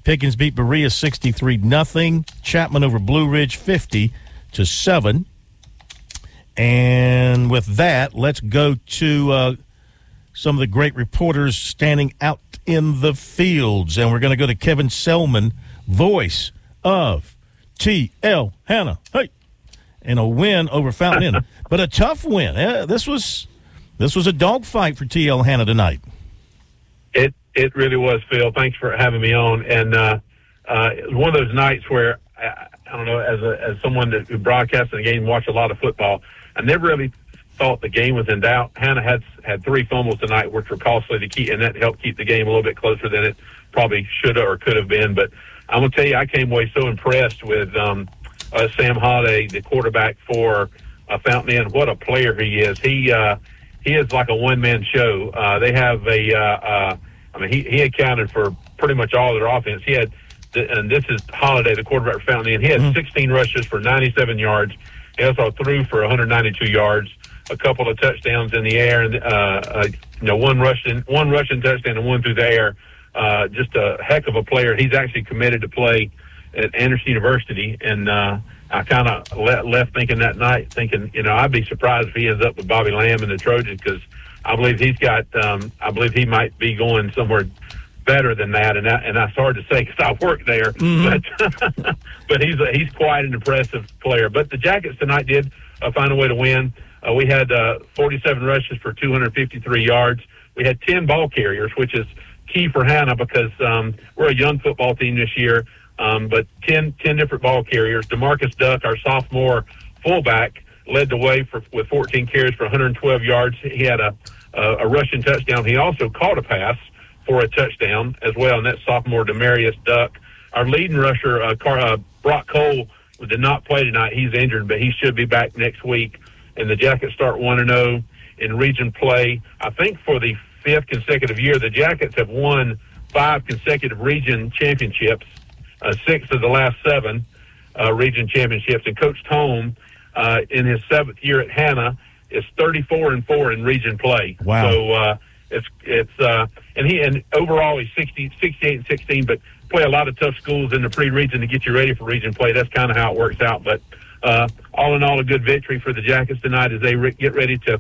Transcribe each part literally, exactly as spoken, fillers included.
Pickens beat Berea sixty-three nothing. Chapman over Blue Ridge fifty to seven. And with that, let's go to uh, some of the great reporters standing out in the fields. And we're going to go to Kevin Selman, voice of T L Hanna. Hey! And a win over Fountain Inn. But a tough win. Uh, this was this was a dogfight for T L Hanna tonight. It it really was, Phil. Thanks for having me on. And uh, uh, it was one of those nights where, I, I don't know, as a, as someone that, who broadcasts the game, watched a lot of football, I never really thought the game was in doubt. Hanna had had three fumbles tonight, which were costly to keep, and that helped keep the game a little bit closer than it probably should have or could have been. But I'm going to tell you, I came away so impressed with um, uh, Sam Holiday, the quarterback for uh, Fountain Inn. What a player he is. He uh, he is like a one-man show. Uh, they have a, uh, uh, I mean, he, he accounted for pretty much all of their offense. He had, and this is Holiday, the quarterback for Fountain Inn. He had mm-hmm. sixteen rushes for ninety-seven yards. He also threw for one hundred ninety-two yards, a couple of touchdowns in the air, and uh, uh, you know, one rushing one rushing touchdown and one through the air. Uh, just a heck of a player. He's actually committed to play at Anderson University, and uh, I kind of le- left thinking that night, thinking, you know, I'd be surprised if he ends up with Bobby Lamb and the Trojans, because I believe he's got, um, I believe he might be going somewhere better than that, and that, and that's hard to say because I work there, mm-hmm. but but he's a, he's quite an impressive player. But the Jackets tonight did uh, find a way to win. Uh, we had uh, forty-seven rushes for two hundred fifty-three yards. We had ten ball carriers, which is key for Hanna because um, we're a young football team this year. Um, but ten, ten different ball carriers. DeMarcus Duck, our sophomore fullback, led the way for with fourteen carries for one hundred twelve yards. He had a a, a rushing touchdown. He also caught a pass for a touchdown as well, and that's sophomore Demarius Duck. Our leading rusher, uh, Car- uh, Brock Cole, did not play tonight. He's injured, but he should be back next week. And the Jackets start one and oh in region play. I think for the fifth consecutive year, the Jackets have won five consecutive region championships, uh, six of the last seven uh, region championships. And Coach Tome, uh, in his seventh year at Hanna, is thirty-four and four in region play. Wow. So, uh, It's it's uh, and he and overall he's sixty, sixty-eight and sixteen, but play a lot of tough schools in the pre-region to get you ready for region play. That's kind of how it works out. But uh, all in all, a good victory for the Jackets tonight as they re- get ready to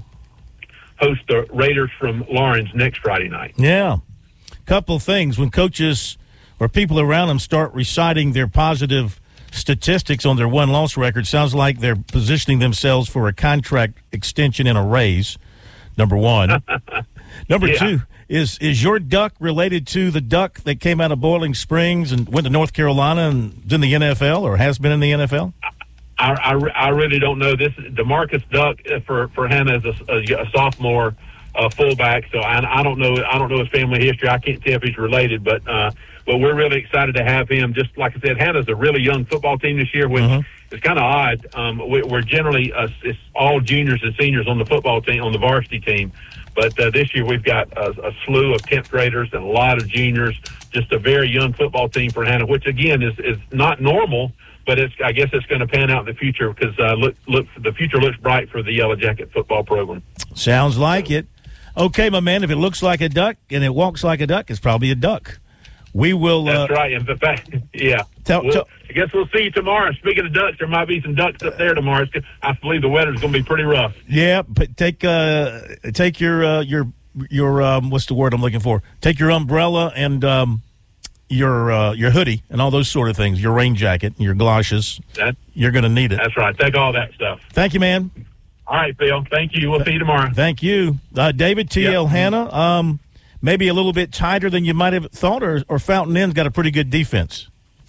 host the Raiders from Lawrence next Friday night. Yeah, couple of things when coaches or people around them start reciting their positive statistics on their one-loss record. Sounds like they're positioning themselves for a contract extension and a raise. Number one. Number yeah. two, is is your Duck related to the Duck that came out of Boiling Springs and went to North Carolina and is in the N F L or has been in the N F L? I, I, I really don't know. This DeMarcus Duck for for Hanna is a, a, a sophomore uh, fullback, so I, I don't know. I don't know his family history. I can't tell if he's related, but uh, but we're really excited to have him. Just like I said, Hanna's a really young football team this year, which mm-hmm. is kind of odd. Um, we, we're generally uh, it's all juniors and seniors on the football team, on the varsity team. But uh, this year we've got a, a slew of tenth graders and a lot of juniors, just a very young football team for Hanna, which, again, is, is not normal, but it's I guess it's going to pan out in the future because uh, look, look, the future looks bright for the Yellow Jacket football program. Sounds like it. Okay, my man, if it looks like a duck and it walks like a duck, it's probably a duck. We will. That's uh, right. In fact, yeah. Tell, we'll, tell, I guess we'll see you tomorrow. Speaking of ducks, there might be some ducks up there tomorrow. I believe the weather's going to be pretty rough. Yeah, but take uh, take your uh, your your um, what's the word I'm looking for? Take your umbrella and um, your uh, your hoodie and all those sort of things. Your rain jacket, your galoshes. That, You're going to need it. That's right. Take all that stuff. Thank you, man. All right, Phil. Thank you. We'll Th- see you tomorrow. Thank you, uh, David T L Yep. Hanna. Um, maybe a little bit tighter than you might have thought, or, or Fountain Inn's got a pretty good defense.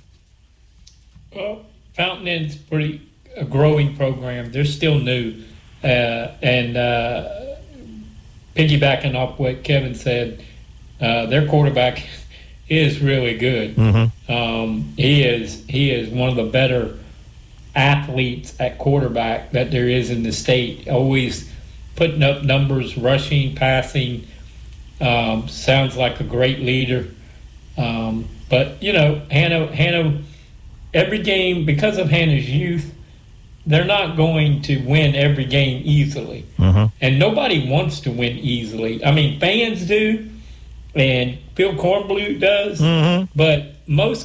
Well, Fountain Inn's pretty a growing program. They're still new, uh, and uh, piggybacking off what Kevin said, uh, their quarterback is really good. Mm-hmm. Um, he is he is one of the better athletes at quarterback that there is in the state. Always putting up numbers, rushing, passing. Um, sounds like a great leader. Um, but you know, Hanna Hanna. Every game, because of Hanna's youth, they're not going to win every game easily. Mm-hmm. And nobody wants to win easily. I mean, fans do, and Phil Kornblut does, mm-hmm. but most